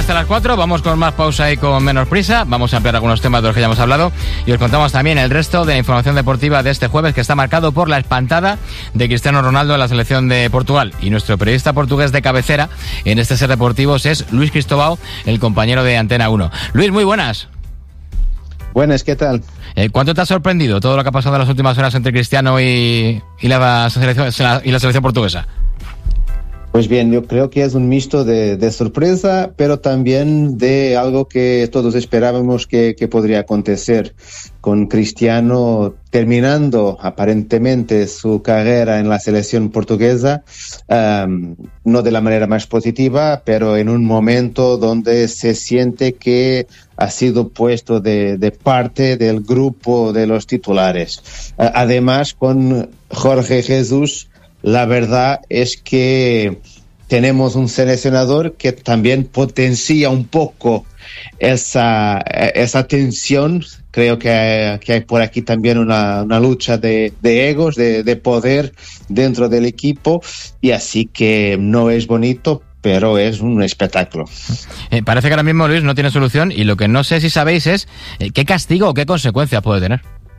hasta las 4, vamos con más pausa y con menos prisa. Vamos a ampliar algunos temas de los que ya hemos hablado y os contamos también el resto de la información deportiva de este jueves, que está marcado por la espantada de Cristiano Ronaldo en la selección de Portugal. Y nuestro periodista portugués de cabecera en este Ser Deportivos es Luis Cristóbal, el compañero de Antena 1. Luis, muy buenas. Buenas, ¿qué tal? ¿Cuánto te ha sorprendido todo lo que ha pasado en las últimas horas entre Cristiano y la selección portuguesa? Pues bien, yo creo que es un mixto de sorpresa, pero también de algo que todos esperábamos que podría acontecer, con Cristiano terminando aparentemente su carrera en la selección portuguesa, no de la manera más positiva, pero en un momento donde se siente que ha sido puesto de parte del grupo de los titulares. Además, con Jorge Jesús, la verdad es que tenemos un seleccionador que también potencia un poco esa tensión. Creo que hay por aquí también una lucha de egos, de poder dentro del equipo, y así que no es bonito, pero es un espectáculo. Parece que ahora mismo, Luis, no tiene solución, y lo que no sé si sabéis es qué castigo o qué consecuencias puede tener.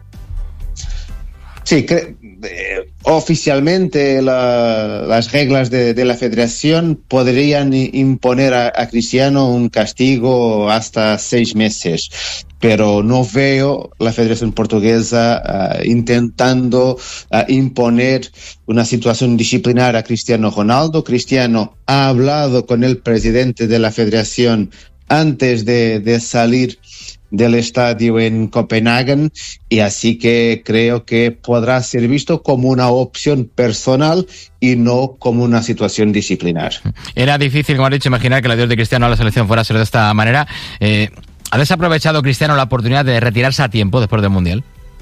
Sí, oficialmente las reglas de la federación podrían imponer a Cristiano un castigo hasta 6 meses, pero no veo la Federación Portuguesa intentando imponer una situación disciplinar a Cristiano Ronaldo. Cristiano ha hablado con el presidente de la federación antes de salir del estadio en Copenhague, y así que creo que podrá ser visto como una opción personal y no como una situación disciplinar. Era difícil, como has dicho, imaginar que el adiós de Cristiano a la selección fuera a ser de esta manera. ¿Ha desaprovechado Cristiano la oportunidad de retirarse a tiempo después del Mundial?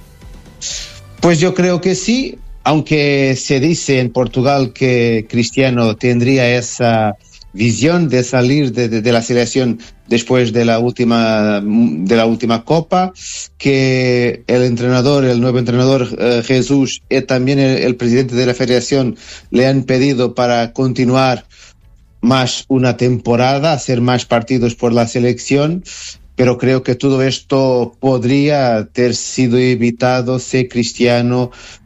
Pues yo creo que sí, aunque se dice en Portugal que Cristiano tendría esa visión de salir de la selección después de la última Copa, que el nuevo entrenador Jesús, y también el presidente de la federación le han pedido para continuar más una temporada, hacer más partidos por la selección. Pero creo que todo esto podría haber sido evitado si Cristiano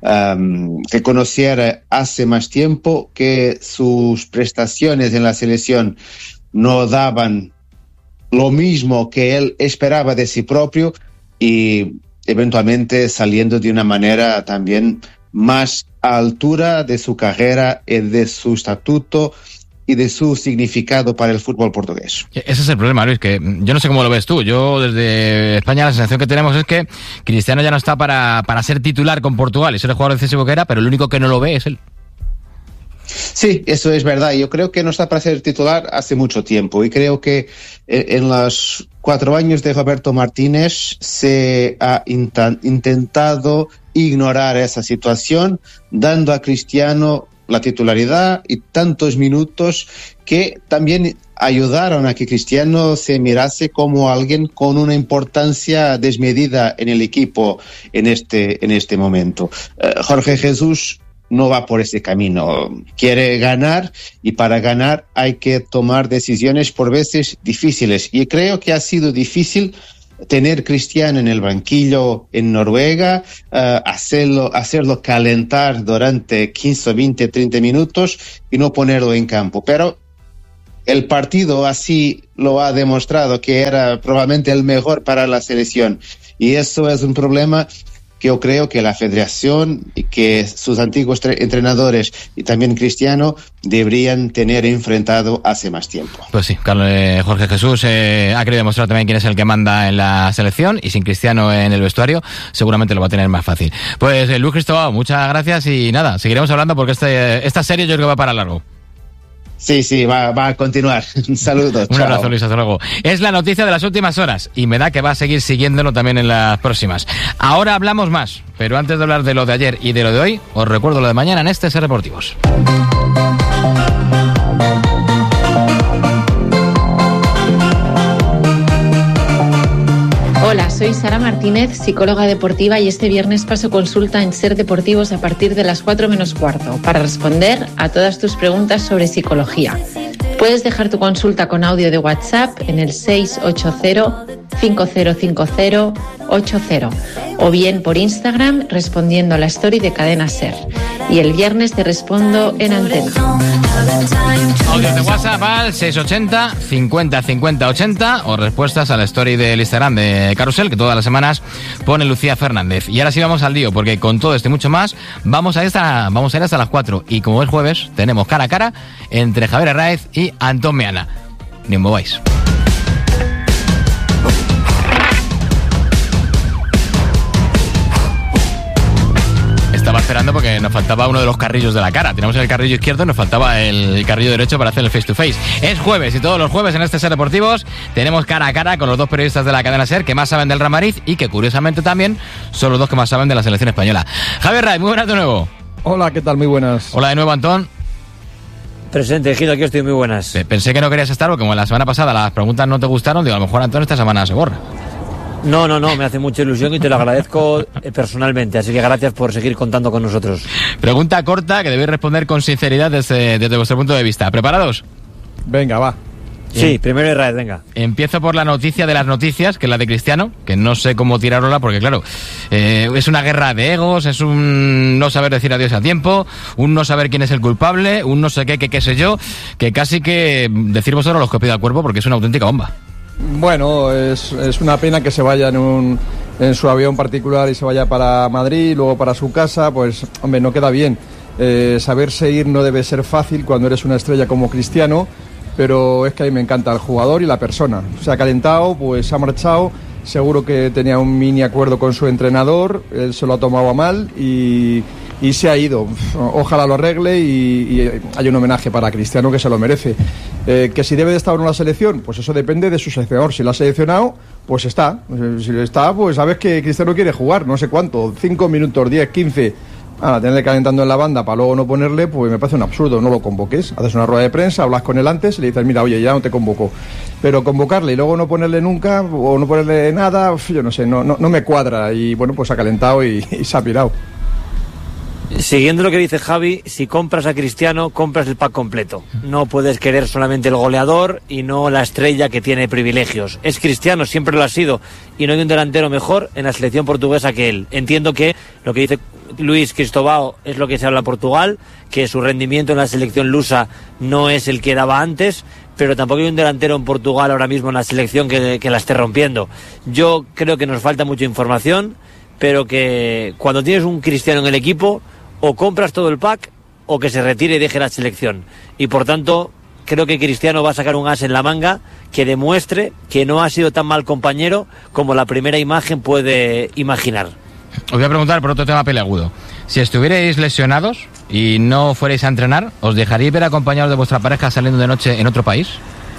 reconociera hace más tiempo que sus prestaciones en la selección no daban lo mismo que él esperaba de sí propio, y eventualmente saliendo de una manera también más a altura de su carrera y de su estatuto y de su significado para el fútbol portugués. Ese es el problema, Luis, que yo no sé cómo lo ves tú. Yo desde España la sensación que tenemos es que Cristiano ya no está para ser titular con Portugal y ser el jugador decisivo que era, pero el único que no lo ve es él. Sí, eso es verdad. Yo creo que no está para ser titular hace mucho tiempo, y creo que en los 4 años de Roberto Martínez se ha intentado ignorar esa situación, dando a Cristiano la titularidad y tantos minutos que también ayudaron a que Cristiano se mirase como alguien con una importancia desmedida en el equipo en este momento. Jorge Jesús no va por ese camino. Quiere ganar, y para ganar hay que tomar decisiones por veces difíciles, y creo que ha sido difícil tener Cristiano en el banquillo en Noruega, hacerlo calentar durante 15, 20, 30 minutos y no ponerlo en campo. Pero el partido así lo ha demostrado, que era probablemente el mejor para la selección, y eso es un problema que yo creo que la federación y que sus antiguos entrenadores y también Cristiano deberían tener enfrentado hace más tiempo. Pues sí, Jorge Jesús ha querido demostrar también quién es el que manda en la selección, y sin Cristiano en el vestuario seguramente lo va a tener más fácil. Pues Luis Cristóbal, muchas gracias, y nada, seguiremos hablando porque esta serie yo creo que va para largo. Sí, va a continuar. Un saludo. Un abrazo, Luis, hasta luego. Es la noticia de las últimas horas y me da que va a seguir siguiéndolo también en las próximas. Ahora hablamos más, pero antes de hablar de lo de ayer y de lo de hoy, os recuerdo lo de mañana en este Ser Deportivos. Hola, soy Sara Martínez, psicóloga deportiva, y este viernes paso consulta en Ser Deportivos a partir de las 4 menos cuarto para responder a todas tus preguntas sobre psicología. Puedes dejar tu consulta con audio de WhatsApp en el 680-5050-80 o bien por Instagram respondiendo a la story de Cadena SER. Y el viernes te respondo en antena. Audios de WhatsApp al 680 50 50 80 o respuestas a la story del Instagram de Carrusel, que todas las semanas pone Lucía Fernández. Y ahora sí vamos al lío, porque con todo esto y mucho más vamos a ir hasta las 4. Y como es jueves, tenemos cara a cara entre Javier Herráez y Antón Meana. Ni os mováis. Estaba esperando porque nos faltaba uno de los carrillos de la cara. Tenemos el carrillo izquierdo y nos faltaba el carrillo derecho para hacer el face to face. Es jueves y todos los jueves en este Ser Deportivos tenemos cara a cara con los dos periodistas de la cadena SER que más saben del Real Madrid y que curiosamente también son los dos que más saben de la selección española. Javier Herráez, muy buenas de nuevo. Hola, ¿qué tal? Muy buenas. Hola de nuevo, Antón. Presente, Gil, aquí estoy, muy buenas. Pensé que no querías estar porque como la semana pasada las preguntas no te gustaron, digo, a lo mejor Antón esta semana se borra. No, me hace mucha ilusión y te lo agradezco personalmente, así que gracias por seguir contando con nosotros. Pregunta corta que debéis responder con sinceridad desde vuestro punto de vista. ¿Preparados? Venga, va. Sí, primero Herráez, venga. Empiezo por la noticia de las noticias, que es la de Cristiano, que no sé cómo tirarla porque, claro, es una guerra de egos, es un no saber decir adiós a tiempo, un no saber quién es el culpable, un no sé qué sé yo, que casi que decir vosotros los que os pida el cuerpo porque es una auténtica bomba. Bueno, es una pena que se vaya en su avión particular y se vaya para Madrid y luego para su casa, pues, hombre, no queda bien. Saberse ir no debe ser fácil cuando eres una estrella como Cristiano, pero es que a mí me encanta el jugador y la persona. Se ha calentado, pues se ha marchado, seguro que tenía un mini acuerdo con su entrenador, él se lo ha tomado a mal y se ha ido. Ojalá lo arregle y hay un homenaje para Cristiano que se lo merece. Que si debe de estar en una selección, pues eso depende de su seleccionador. Si lo ha seleccionado, pues está. Si está, pues sabes que Cristiano quiere jugar, no sé cuánto, 5 minutos, 10, 15... tenerle calentando en la banda para luego no ponerle, pues me parece un absurdo. No lo convoques, haces una rueda de prensa, hablas con él antes y le dices, mira, oye, ya no te convoco. Pero convocarle y luego no ponerle nunca o no ponerle nada, yo no sé, no me cuadra. Y bueno, pues ha calentado y se ha pirado. Siguiendo lo que dice Javi, si compras a Cristiano, compras el pack completo. No puedes querer solamente el goleador y no la estrella que tiene privilegios. Es Cristiano, siempre lo ha sido, y no hay un delantero mejor en la selección portuguesa que él. Entiendo que lo que dice Luis Cristóbal es lo que se habla en Portugal, que su rendimiento en la selección lusa no es el que daba antes, pero tampoco hay un delantero en Portugal ahora mismo en la selección que la esté rompiendo. Yo creo que nos falta mucha información, pero que cuando tienes un Cristiano en el equipo, o compras todo el pack o que se retire y deje la selección. Y por tanto, creo que Cristiano va a sacar un as en la manga que demuestre que no ha sido tan mal compañero como la primera imagen puede imaginar. Os voy a preguntar por otro tema peleagudo. Si estuvierais lesionados y no fuerais a entrenar, ¿os dejaríais ver acompañados de vuestra pareja saliendo de noche en otro país?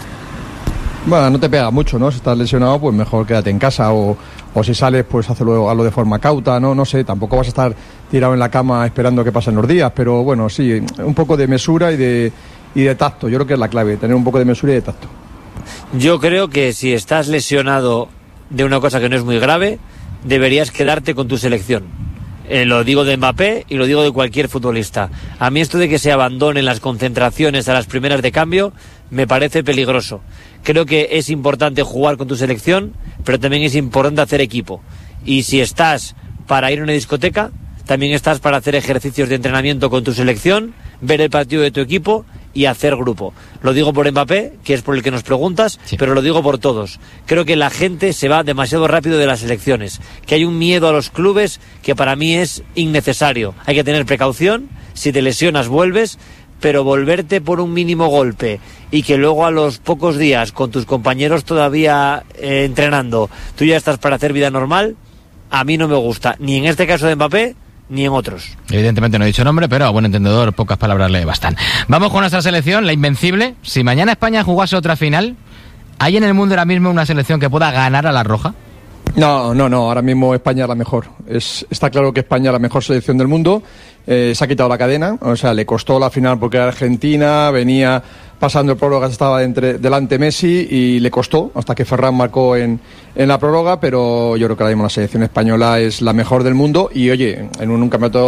Bueno, no te pega mucho, ¿no? Si estás lesionado, pues mejor quédate en casa o si sales, pues hazlo de forma cauta, ¿no? No sé, tampoco vas a estar tirado en la cama esperando que pasen los días, pero bueno, sí, un poco de mesura y de tacto. Yo creo que es la clave, tener un poco de mesura y de tacto. Yo creo que si estás lesionado de una cosa que no es muy grave, deberías quedarte con tu selección. Lo digo de Mbappé y lo digo de cualquier futbolista. A mí esto de que se abandonen las concentraciones a las primeras de cambio me parece peligroso. Creo que es importante jugar con tu selección, pero también es importante hacer equipo. Y si estás para ir a una discoteca, también estás para hacer ejercicios de entrenamiento con tu selección, ver el partido de tu equipo y hacer grupo. Lo digo por Mbappé, que es por el que nos preguntas, sí, pero lo digo por todos. Creo que la gente se va demasiado rápido de las selecciones, que hay un miedo a los clubes que para mí es innecesario. Hay que tener precaución, si te lesionas vuelves, pero volverte por un mínimo golpe y que luego a los pocos días con tus compañeros todavía entrenando, tú ya estás para hacer vida normal, a mí no me gusta, ni en este caso de Mbappé, ni en otros. Evidentemente no he dicho nombre, pero a buen entendedor pocas palabras le bastan. Vamos con nuestra selección, la invencible. Si mañana España jugase otra final, ¿hay en el mundo ahora mismo una selección que pueda ganar a la roja? No, ahora mismo España es la mejor. Está claro que España es la mejor selección del mundo. Se ha quitado la cadena, o sea, le costó la final porque era Argentina, venía pasando el prórroga, estaba delante Messi y le costó hasta que Ferran marcó en la prórroga, pero yo creo que ahora mismo la selección española es la mejor del mundo y oye, en un campeonato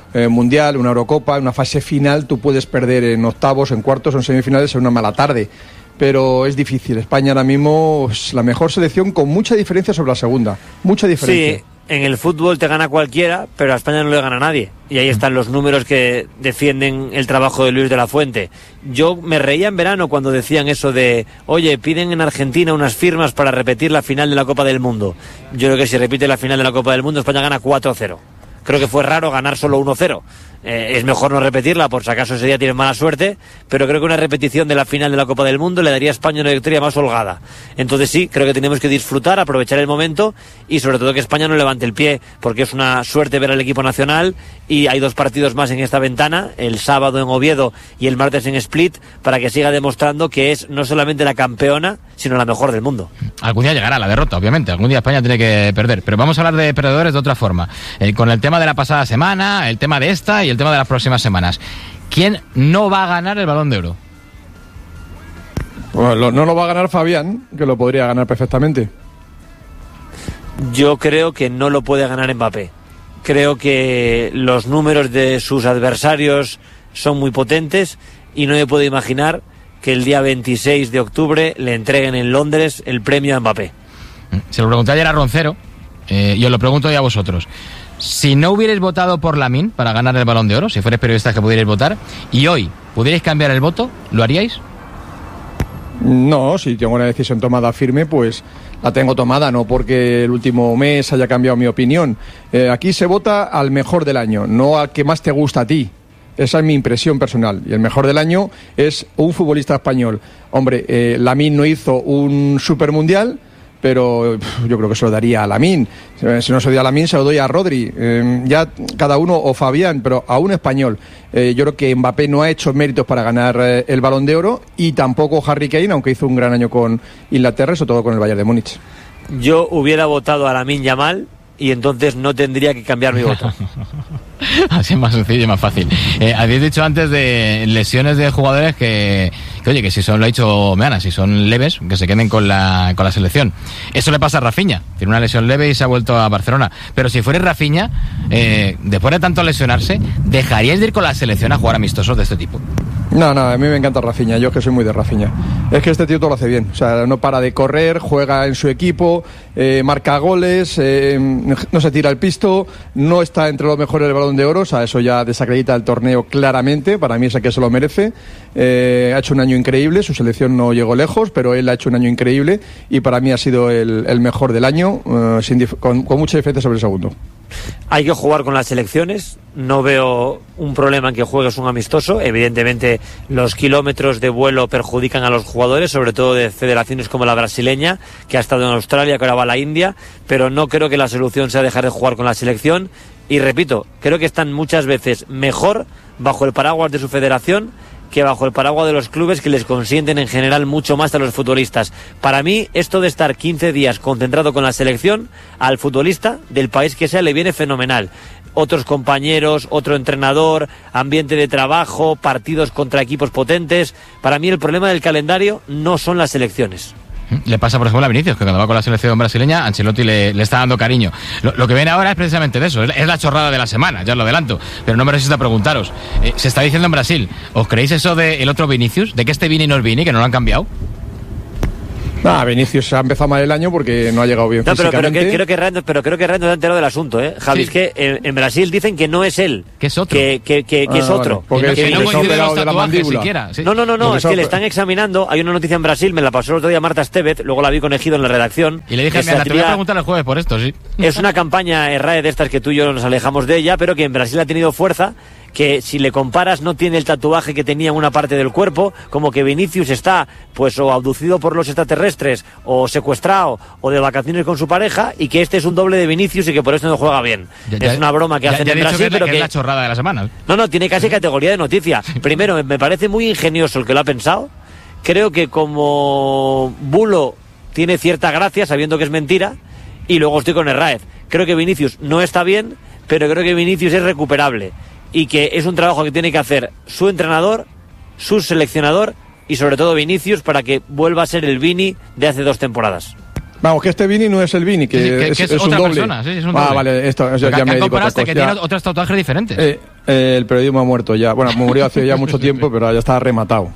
mundial, una Eurocopa, en una fase final tú puedes perder en octavos, en cuartos o en semifinales en una mala tarde. Pero es difícil. España ahora mismo es la mejor selección con mucha diferencia sobre la segunda. Mucha diferencia. Sí, en el fútbol te gana cualquiera, pero a España no le gana a nadie. Y ahí están los números que defienden el trabajo de Luis de la Fuente. Yo me reía en verano cuando decían eso de, oye, piden en Argentina unas firmas para repetir la final de la Copa del Mundo. Yo creo que si repite la final de la Copa del Mundo, España gana 4-0. Creo que fue raro ganar solo 1-0. Es mejor no repetirla, por si acaso ese día tienes mala suerte, pero creo que una repetición de la final de la Copa del Mundo le daría a España una victoria más holgada. Entonces sí, creo que tenemos que disfrutar, aprovechar el momento y sobre todo que España no levante el pie, porque es una suerte ver al equipo nacional y hay 2 partidos más en esta ventana, el sábado en Oviedo y el martes en Split, para que siga demostrando que es no solamente la campeona, sino la mejor del mundo. Algún día llegará la derrota, obviamente, algún día España tiene que perder, pero vamos a hablar de perdedores de otra forma, con el tema de la pasada semana, el tema de esta y el tema de las próximas semanas. ¿Quién no va a ganar el Balón de Oro? Bueno, no lo va a ganar Fabián, que lo podría ganar perfectamente. Yo creo que no lo puede ganar Mbappé. Creo que los números de sus adversarios son muy potentes y no me puedo imaginar que el día 26 de octubre le entreguen en Londres el premio a Mbappé. Se lo pregunté ayer a Roncero y os lo pregunto hoy a vosotros. Si no hubierais votado por Lamine para ganar el Balón de Oro, si fuerais periodistas que pudierais votar, y hoy pudierais cambiar el voto, ¿lo haríais? No, si tengo una decisión tomada firme, pues la tengo tomada, no porque el último mes haya cambiado mi opinión. Aquí se vota al mejor del año, no al que más te gusta a ti. Esa es mi impresión personal. Y el mejor del año es un futbolista español. Hombre, Lamine no hizo un supermundial, pero yo creo que se lo daría a Lamine. Si no se lo doy a Lamine, se lo doy a Rodri. Ya cada uno, o Fabián, pero a un español. Yo creo que Mbappé no ha hecho méritos para ganar el Balón de Oro, y tampoco Harry Kane, aunque hizo un gran año con Inglaterra, sobre todo con el Bayern de Múnich. Yo hubiera votado a Lamine Yamal y entonces no tendría que cambiar mi voto. Así es más sencillo y más fácil. Habéis dicho antes de lesiones de jugadores que oye, que si son, lo ha dicho Meana, si son leves, que se queden con la selección. Eso le pasa a Rafinha, tiene una lesión leve y se ha vuelto a Barcelona. Pero si fuera Rafinha, después de tanto lesionarse, ¿dejaríais de ir con la selección a jugar amistosos de este tipo? No, a mí me encanta Rafinha, yo es que soy muy de Rafinha. Es que este tío todo lo hace bien, o sea, no para de correr, juega en su equipo, marca goles, no se tira el pisto, no está entre los mejores del Balón de Oro, o sea, eso ya desacredita el torneo claramente, para mí es el que se lo merece. Ha hecho un año increíble, su selección no llegó lejos, pero él ha hecho un año increíble y para mí ha sido el mejor del año, con mucha diferencia sobre el segundo. Hay que jugar con las selecciones, no veo un problema en que juegues un amistoso. Evidentemente los kilómetros de vuelo perjudican a los jugadores, sobre todo de federaciones como la brasileña, que ha estado en Australia, que ahora va a la India, pero no creo que la solución sea dejar de jugar con la selección. Y repito, creo que están muchas veces mejor bajo el paraguas de su federación que bajo el paraguas de los clubes, que les consienten en general mucho más a los futbolistas. Para mí, esto de estar 15 días concentrado con la selección, al futbolista del país que sea le viene fenomenal. Otros compañeros, otro entrenador, ambiente de trabajo, partidos contra equipos potentes. Para mí el problema del calendario no son las selecciones. Le pasa, por ejemplo, a Vinicius, que cuando va con la selección brasileña, Ancelotti le está dando cariño. Lo que viene ahora es precisamente de eso, es la chorrada de la semana, ya lo adelanto, pero no me resisto a preguntaros. Se está diciendo en Brasil, ¿os creéis eso del otro Vinicius? ¿De que este Vini no es Vini, que no lo han cambiado? Vinicius ha empezado mal el año porque no ha llegado bien físicamente. Creo que Rando se ha enterado del asunto, Javi, sí. Es que en Brasil dicen que no es él, que es otro, que es otro. Porque que no coincide los tatuajes siquiera. Sí. No, es que le están examinando. Hay una noticia en Brasil, me la pasó el otro día Marta Estevez, luego la vi con Ejido en la redacción. Y le dije, te voy a preguntar el jueves por esto, sí. Es una campaña RAE de estas que tú y yo nos alejamos de ella, pero que en Brasil ha tenido fuerza, que si le comparas no tiene el tatuaje que tenía en una parte del cuerpo, como que Vinicius está pues o abducido por los extraterrestres o secuestrado o de vacaciones con su pareja, y que este es un doble de Vinicius y que por eso no juega bien. Es una broma que hacen en Brasil, pero que es la chorrada de la semana. No, tiene casi categoría de noticia. Primero, me parece muy ingenioso el que lo ha pensado. Creo que como bulo tiene cierta gracia sabiendo que es mentira, y luego estoy con Herráez. Creo que Vinicius no está bien, pero creo que Vinicius es recuperable y que es un trabajo que tiene que hacer su entrenador, su seleccionador y sobre todo Vinicius, para que vuelva a ser el Vini de hace 2 temporadas. Vamos, que este Vini no es el Vini, que es otra un doble. Persona, sí, es un doble. Vale, esto ya me digo otra cosa. Que tiene otros tatuajes diferentes. El periodismo ha muerto ya. Bueno, murió hace ya mucho tiempo, pero ya está rematado.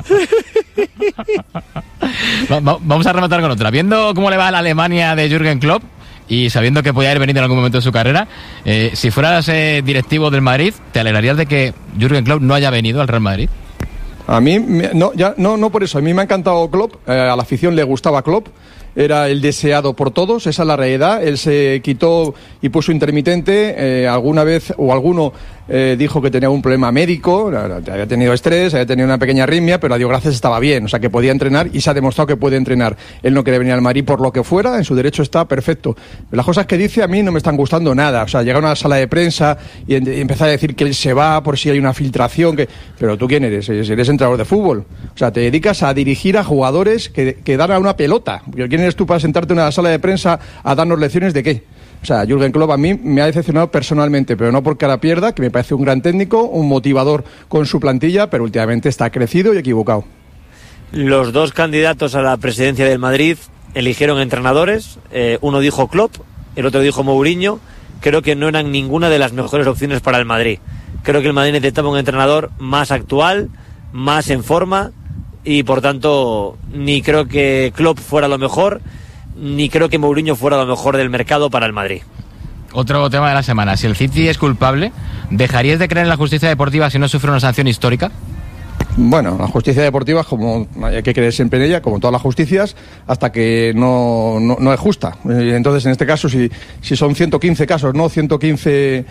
Vamos a rematar con otra. Viendo cómo le va a la Alemania de Jürgen Klopp y sabiendo que podía haber venido en algún momento de su carrera, si fueras directivo del Madrid, ¿te alegrarías de que Jürgen Klopp no haya venido al Real Madrid? A mí, no por eso. A mí me ha encantado Klopp. A la afición le gustaba Klopp. Era el deseado por todos, esa es la realidad. Él se quitó y puso intermitente. Alguna vez o alguno dijo que tenía un problema médico, había tenido estrés, había tenido una pequeña arritmia, pero a Dios gracias estaba bien, o sea que podía entrenar y se ha demostrado que puede entrenar. Él no quiere venir al Madrid por lo que fuera, en su derecho está perfecto. Las cosas que dice a mí no me están gustando nada, o sea, llegar a una sala de prensa y empezar a decir que él se va por si hay una filtración, pero ¿tú quién eres? Eres entrenador de fútbol, o sea, te dedicas a dirigir a jugadores que dan a una pelota. ¿Quién eres tú para sentarte en una sala de prensa a darnos lecciones de qué? O sea, Jürgen Klopp a mí me ha decepcionado personalmente, pero no porque la pierda, que me parece un gran técnico, un motivador con su plantilla, pero últimamente está crecido y equivocado. Los dos candidatos a la presidencia del Madrid eligieron entrenadores, uno dijo Klopp, el otro dijo Mourinho. Creo que no eran ninguna de las mejores opciones para el Madrid. Creo que el Madrid necesitaba un entrenador más actual, más en forma, y por tanto ni creo que Klopp fuera lo mejor, ni creo que Mourinho fuera lo mejor del mercado para el Madrid. Otro tema de la semana. Si el City es culpable, ¿dejarías de creer en la justicia deportiva si no sufre una sanción histórica? Bueno, la justicia deportiva, como hay que creer siempre en ella, como todas las justicias, hasta que no es justa. Entonces, en este caso, si son 115 casos, no 115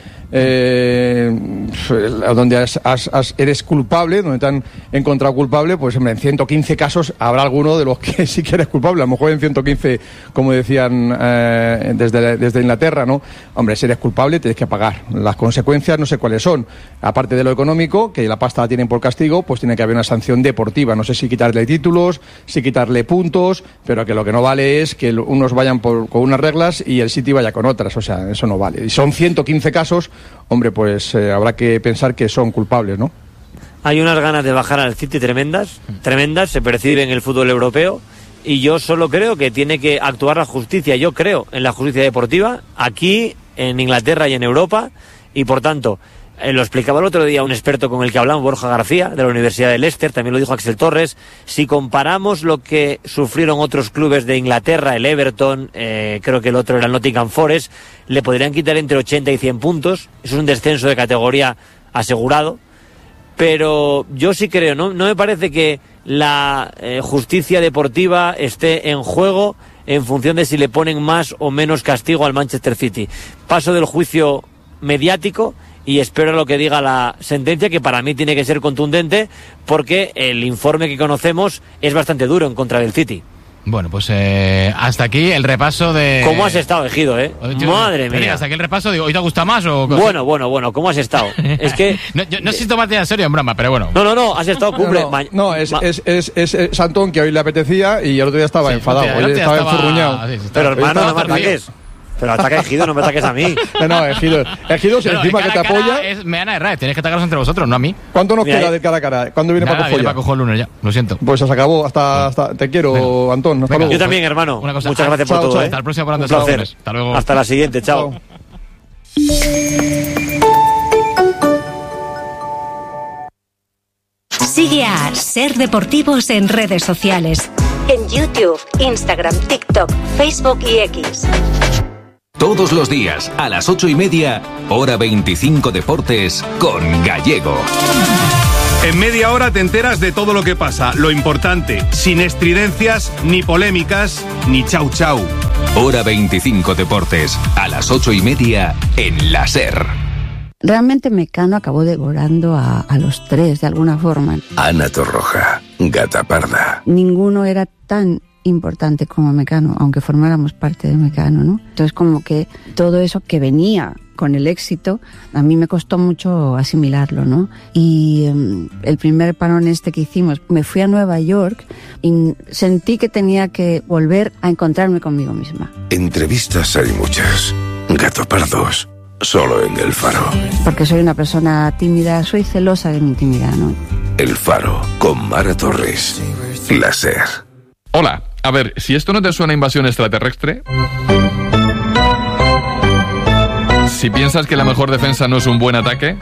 donde eres culpable, donde te han encontrado culpable, pues hombre, en 115 casos habrá alguno de los que sí que eres culpable. A lo mejor en 115, como decían desde Inglaterra, ¿no? Hombre, si eres culpable tienes que pagar. Las consecuencias no sé cuáles son. Aparte de lo económico, que la pasta la tienen por castigo, pues tiene que haber una sanción deportiva. No sé si quitarle títulos, si quitarle puntos, pero que lo que no vale es que unos vayan con unas reglas y el City vaya con otras. O sea, eso no vale. Y son 115 casos, hombre, pues habrá que pensar que son culpables, ¿no? Hay unas ganas de bajar al City tremendas, se percibe en el fútbol europeo, y yo solo creo que tiene que actuar la justicia. Yo creo en la justicia deportiva, aquí, en Inglaterra y en Europa, y por tanto... lo explicaba el otro día un experto con el que hablamos, Borja García, de la Universidad de Leicester, también lo dijo Axel Torres. Si comparamos lo que sufrieron otros clubes de Inglaterra, el Everton, creo que el otro era el Nottingham Forest, le podrían quitar entre 80 y 100 puntos. Eso es un descenso de categoría asegurado. Pero yo sí creo, no me parece que la justicia deportiva esté en juego en función de si le ponen más o menos castigo al Manchester City. Paso del juicio mediático y espero lo que diga la sentencia, que para mí tiene que ser contundente, porque el informe que conocemos es bastante duro en contra del City. Bueno, pues hasta aquí el repaso de... ¿Cómo has estado, Ejido, Madre mía. Hasta aquí el repaso, digo, ¿hoy te gusta más o...? Bueno, ¿cómo has estado? Es que... no sé si tomarte en serio en broma, pero bueno. No, has estado cumple. Es Antón, que hoy le apetecía y el otro día estaba enfadado, hoy estaba enfurruñado. Pero hermano, no me ataques. Pero ataca a Ejido, no me ataques a mí. No, Ejido, si encima que te apoya... Me van a errar, tenéis que atacaros entre vosotros, no a mí. ¿Cuánto nos queda de cara a cara? ¿Cuándo viene Paco Joya? Paco Joya el lunes ya, lo siento. Pues se acabó, hasta te quiero, venga. Antón. Hasta luego. Yo también, hermano. Muchas gracias por todo. Hasta el próximo programa. Un placer. Hasta luego. Hasta la siguiente, chao. Sigue a Ser Deportivos en redes sociales. En YouTube, Instagram, TikTok, Facebook y X. Todos los días, a las 8:30, Hora 25 Deportes, con Gallego. En media hora te enteras de todo lo que pasa, lo importante, sin estridencias, ni polémicas, ni chau chau. Hora 25 Deportes, a las 8:30, en la SER. Realmente Mecano acabó devorando a los tres, de alguna forma. Ana Torroja, Gata Parda. Ninguno era tan importante como Mecano, aunque formáramos parte de Mecano, ¿no? Entonces, como que todo eso que venía con el éxito, a mí me costó mucho asimilarlo, ¿no? Y el primer parón que hicimos, me fui a Nueva York y sentí que tenía que volver a encontrarme conmigo misma. Entrevistas hay muchas. Gato Pardos, solo en El Faro. Porque soy una persona tímida, soy celosa de mi intimidad, ¿no? El Faro, con Mara Torres. La SER. Hola, a ver, si esto no te suena a invasión extraterrestre... si piensas que la mejor defensa no es un buen ataque...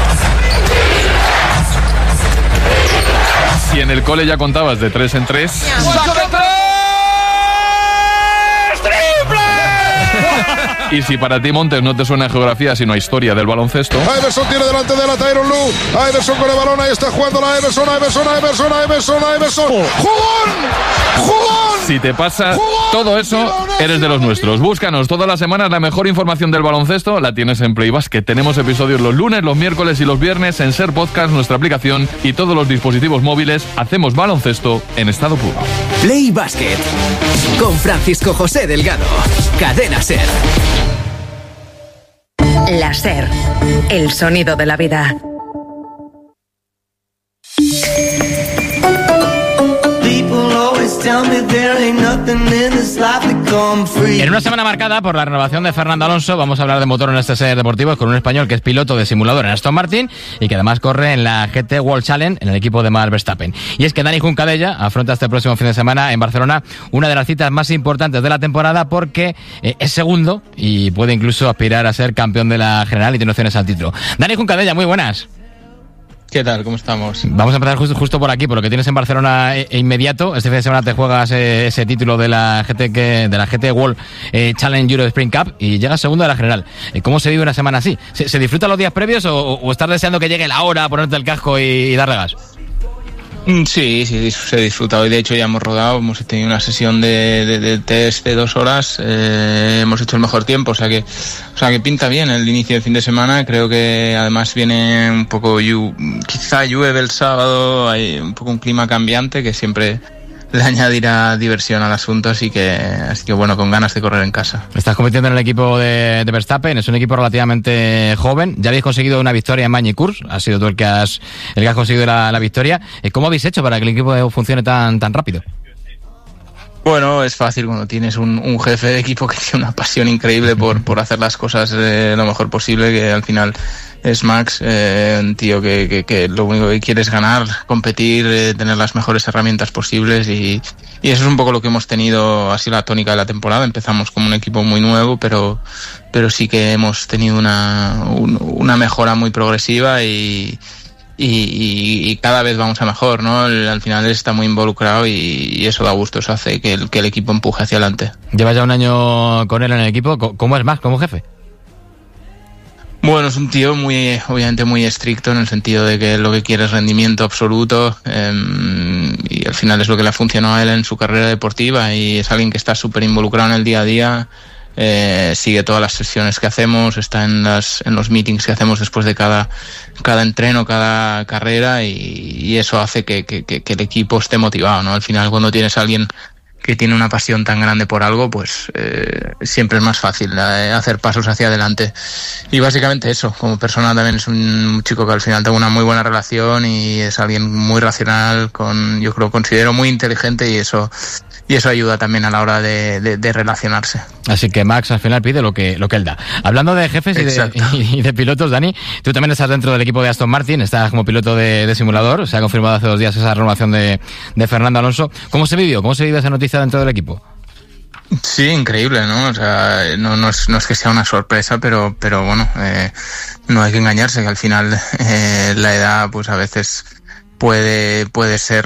Si en el cole ya contabas de 3 en 3... ¡Saca 3! Y si para ti, Montes, no te suena geografía sino historia del baloncesto... Iverson tiene delante de la Tyronn Lue. Iverson con el balón, ahí está jugando la Iverson. ¡Jugón! Si te pasa todo eso, eres de los nuestros. Búscanos todas las semanas, la mejor información del baloncesto la tienes en Play Basket. Tenemos episodios los lunes, los miércoles y los viernes en Ser Podcast, nuestra aplicación y todos los dispositivos móviles. Hacemos baloncesto en estado puro. Play Basket con Francisco José Delgado. Cadena Ser. La Ser, el sonido de la vida. En una semana marcada por la renovación de Fernando Alonso, vamos a hablar de motor en este Ser Deportivo con un español que es piloto de simulador en Aston Martin y que además corre en la GT World Challenge en el equipo de Max Verstappen. Y es que Dani Juncadella afronta este próximo fin de semana en Barcelona una de las citas más importantes de la temporada porque es segundo y puede incluso aspirar a ser campeón de la general y tiene opciones al título. Dani Juncadella, muy buenas. ¿Qué tal? ¿Cómo estamos? Vamos a empezar justo por aquí, por lo que tienes en Barcelona inmediato. Este fin de semana te juegas ese título de la GT World Challenge Euro Sprint Cup y llegas segundo de la general. ¿Cómo se vive una semana así? ¿Se disfruta los días previos o estás deseando que llegue la hora, ponerte el casco y darle gas? Sí, se disfruta. Hoy de hecho ya hemos rodado, hemos tenido una sesión de test de 2 horas, hemos hecho el mejor tiempo, o sea que pinta bien el inicio del fin de semana. Creo que además viene un poco, quizá llueve el sábado, hay un poco un clima cambiante que siempre le añadirá diversión al asunto, así que bueno, con ganas de correr en casa. Estás compitiendo en el equipo de Verstappen, es un equipo relativamente joven, ya habéis conseguido una victoria en Magny-Cours, has sido tú el que has conseguido la victoria. ¿Cómo habéis hecho para que el equipo funcione tan rápido? Bueno, es fácil cuando tienes un jefe de equipo que tiene una pasión increíble por hacer las cosas lo mejor posible, que al final es Max, un tío que lo único que quiere es ganar, competir, tener las mejores herramientas posibles y eso es un poco lo que hemos tenido, así la tónica de la temporada. Empezamos como un equipo muy nuevo, pero sí que hemos tenido una mejora muy progresiva y cada vez vamos a mejor, ¿no? Al final él está muy involucrado y eso da gusto, eso hace que el equipo empuje hacia adelante. Llevas ya un año con él en el equipo, ¿cómo es Max como jefe? Bueno, es un tío obviamente muy estricto en el sentido de que lo que quiere es rendimiento absoluto y al final es lo que le ha funcionado a él en su carrera deportiva y es alguien que está súper involucrado en el día a día. Sigue todas las sesiones que hacemos, está en los meetings que hacemos después de cada entreno, cada carrera y eso hace que el equipo esté motivado, ¿no? Al final cuando tienes a alguien que tiene una pasión tan grande por algo, pues siempre es más fácil hacer pasos hacia adelante. Y básicamente eso, como persona también es un chico que al final tengo una muy buena relación y es alguien muy racional, yo considero muy inteligente y eso ayuda también a la hora de relacionarse. Así que Max al final pide lo que él da. Hablando de jefes y de pilotos, Dani, tú también estás dentro del equipo de Aston Martin, estás como piloto de simulador, se ha confirmado hace 2 días esa renovación de Fernando Alonso. ¿Cómo se vivió? ¿Cómo se vive esa noticia dentro del equipo? Sí, increíble, ¿no? O sea, no es que sea una sorpresa, pero bueno, no hay que engañarse, que al final la edad pues a veces puede ser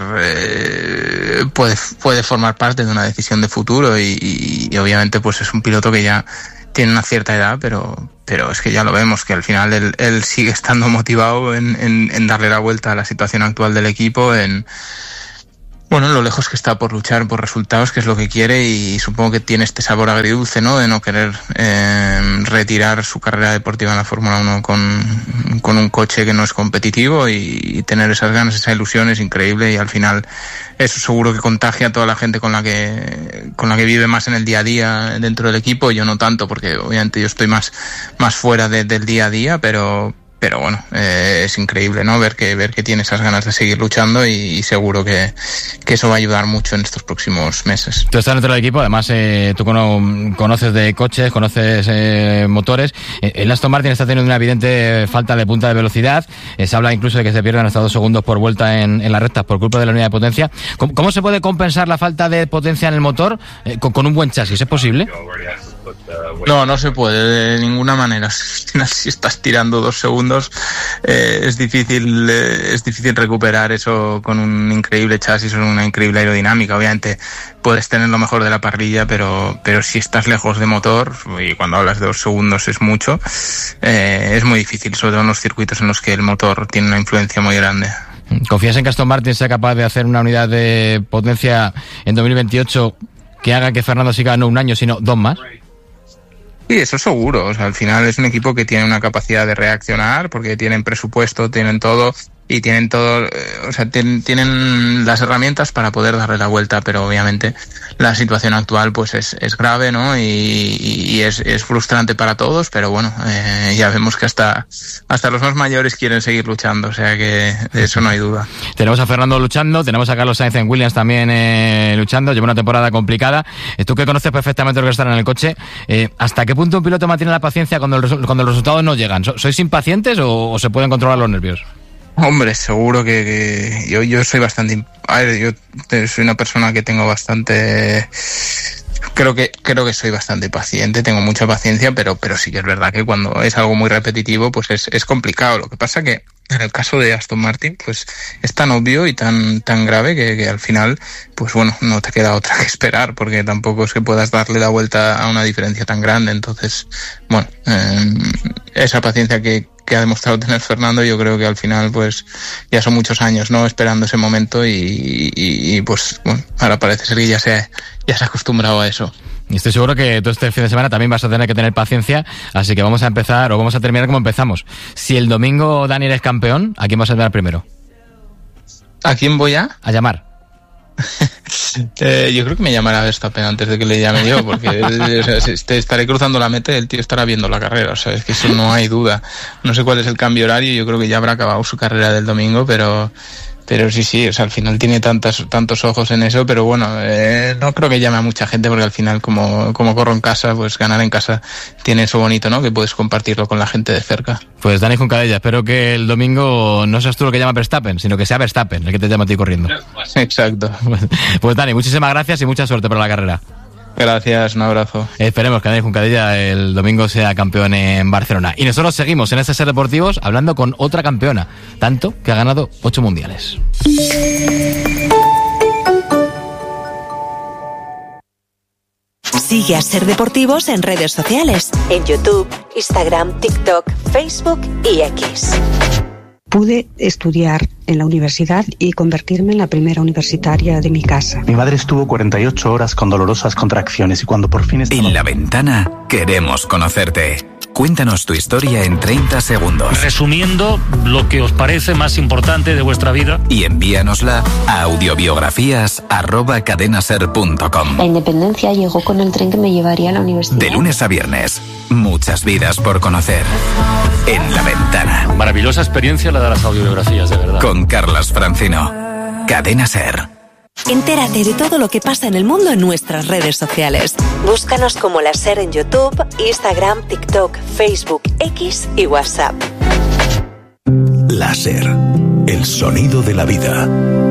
puede formar parte de una decisión de futuro y obviamente pues es un piloto que ya tiene una cierta edad, pero es que ya lo vemos, que al final él sigue estando motivado en darle la vuelta a la situación actual del equipo, en lo lejos que está por luchar por resultados, que es lo que quiere, y supongo que tiene este sabor agridulce, ¿no? De no querer retirar su carrera deportiva en la Fórmula 1 con un coche que no es competitivo y tener esas ganas, esa ilusión es increíble y al final eso seguro que contagia a toda la gente con la que vive más en el día a día dentro del equipo. Yo no tanto, porque obviamente yo estoy más fuera del día a día, pero bueno, es increíble, ¿no? Ver que tiene esas ganas de seguir luchando y seguro que eso va a ayudar mucho en estos próximos meses. Tú estás dentro del equipo, además tú conoces de coches, conoces motores. El Aston Martin está teniendo una evidente falta de punta de velocidad. Se habla incluso de que se pierden hasta 2 segundos por vuelta en las rectas por culpa de la unidad de potencia. ¿Cómo se puede compensar la falta de potencia en el motor con un buen chasis? ¿Es posible? No se puede de ninguna manera. Si estás tirando 2 segundos, es difícil recuperar eso con un increíble chasis o una increíble aerodinámica. Obviamente puedes tener lo mejor de la parrilla, pero si estás lejos de motor, y cuando hablas de 2 segundos es mucho, es muy difícil, sobre todo en los circuitos en los que el motor tiene una influencia muy grande. ¿Confías en que Aston Martin sea capaz de hacer una unidad de potencia en 2028 que haga que Fernando siga no un año, sino 2 más? Sí, eso seguro. O sea, al final es un equipo que tiene una capacidad de reaccionar porque tienen presupuesto, tienen todo y tienen todo, o sea, tienen las herramientas para poder darle la vuelta, pero obviamente la situación actual pues es grave, ¿no? Y es frustrante para todos, pero bueno, ya vemos que hasta los más mayores quieren seguir luchando, o sea que de eso no hay duda. Tenemos a Fernando luchando, tenemos a Carlos Sainz en Williams también luchando, lleva una temporada complicada. Tú que conoces perfectamente lo que está en el coche, ¿hasta qué punto un piloto mantiene la paciencia cuando los resultados no llegan? ¿Sois impacientes o se pueden controlar los nervios? Hombre, seguro que yo soy bastante... A ver, yo soy una persona que tengo bastante... Creo que soy bastante paciente, tengo mucha paciencia, pero sí que es verdad que cuando es algo muy repetitivo, pues es complicado. Lo que pasa que en el caso de Aston Martin, pues es tan obvio y tan grave que al final, pues bueno, no te queda otra que esperar, porque tampoco es que puedas darle la vuelta a una diferencia tan grande. Entonces, bueno, esa paciencia que ha demostrado tener Fernando, yo creo que al final pues ya son muchos años, ¿no?, esperando ese momento y pues bueno, ahora parece ser que ya se ha acostumbrado a eso. Y estoy seguro que todo este fin de semana también vas a tener que tener paciencia, así que vamos a empezar o vamos a terminar como empezamos. Si el domingo Daniel es campeón, ¿a quién vas a llamar primero? ¿A quién voy a llamar? Yo creo que me llamará Verstappen antes de que le llame yo, porque estaré cruzando la meta y el tío estará viendo la carrera, o sea, es que eso no hay duda. No sé cuál es el cambio horario, yo creo que ya habrá acabado su carrera del domingo, pero sí, o sea, al final tiene tantos ojos en eso, pero bueno, no creo que llame a mucha gente, porque al final como corro en casa, pues ganar en casa tiene eso bonito, ¿no?, que puedes compartirlo con la gente de cerca. Pues Dani Juncadella, espero que el domingo no seas tú lo que llama Verstappen, sino que sea Verstappen el que te llama a ti corriendo. Exacto. Pues Dani, muchísimas gracias y mucha suerte para la carrera. Gracias, un abrazo. Esperemos que Dani Juncadella el domingo sea campeón en Barcelona. Y nosotros seguimos en Ser Deportivos hablando con otra campeona, tanto que ha ganado 8 mundiales. Sigue a Ser Deportivos en redes sociales, en YouTube, Instagram, TikTok, Facebook y X. Pude estudiar en la universidad y convertirme en la primera universitaria de mi casa. Mi madre estuvo 48 horas con dolorosas contracciones y cuando por fin estaba... En La Ventana queremos conocerte. Cuéntanos tu historia en 30 segundos. Resumiendo lo que os parece más importante de vuestra vida. Y envíanosla a audiobiografías@cadenaser.com. La independencia llegó con el tren que me llevaría a la universidad. De lunes a viernes, muchas vidas por conocer. En La Ventana. Maravillosa experiencia la de las audiobiografías, de verdad. Con Carlas Francino. Cadena Ser. Entérate de todo lo que pasa en el mundo en nuestras redes sociales. Búscanos como La Ser en YouTube, Instagram, TikTok, Facebook, X y WhatsApp. La Ser, el sonido de la vida.